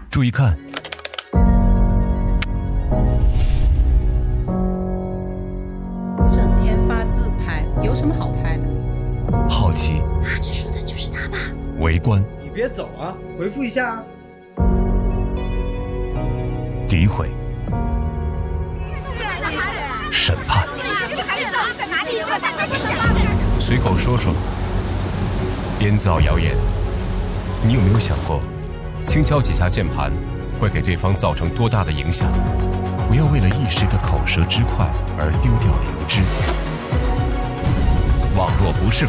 注意看。 整天发自拍，有什么好拍的？ 好奇。 这说的就是他吧？ 围观。 你别走啊，回复一下啊。 诋毁。审判。随口说说。编造谣言。你有没有想过，轻敲几下键盘会给对方造成多大的影响？不要为了一时的口舌之快而丢掉良知。网络不是